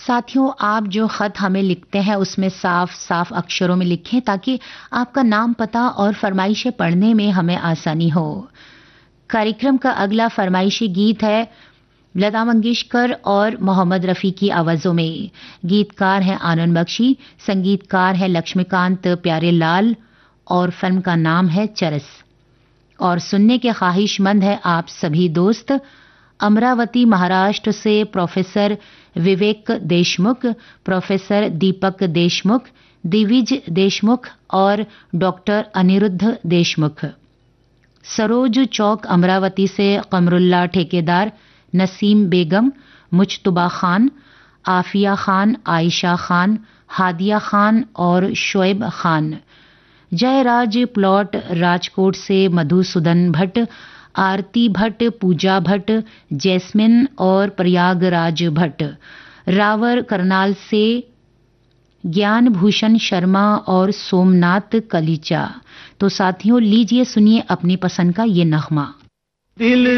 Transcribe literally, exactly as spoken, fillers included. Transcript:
साथियों, आप जो खत हमें लिखते हैं उसमें साफ साफ अक्षरों में लिखें ताकि आपका नाम, पता और फरमाइशें पढ़ने में हमें आसानी हो। कार्यक्रम का अगला फरमाइशी गीत है लता मंगेशकर और मोहम्मद रफ़ी की आवाज़ों में। गीतकार हैं आनंद बख्शी, संगीतकार है लक्ष्मीकांत प्यारेलाल और फिल्म का नाम है चरस। और सुनने के ख्वाहिशमंद है आप सभी दोस्त। अमरावती महाराष्ट्र से प्रोफेसर विवेक देशमुख, प्रोफेसर दीपक देशमुख, दिविज देशमुख और डॉक्टर अनिरुद्ध देशमुख। सरोज चौक अमरावती से कमरुल्ला ठेकेदार, नसीम बेगम, मुजतबा खान, आफिया खान, आयशा खान, हादिया खान और शोएब खान। जयराज प्लॉट राजकोट से मधुसूदन भट्ट, आरती भट्ट, पूजा भट्ट, जैस्मिन और प्रयागराज भट्ट। रावर करनाल से ज्ञान भूषण शर्मा और सोमनाथ कलीचा। तो साथियों, लीजिए सुनिए अपनी पसंद का ये नगमा।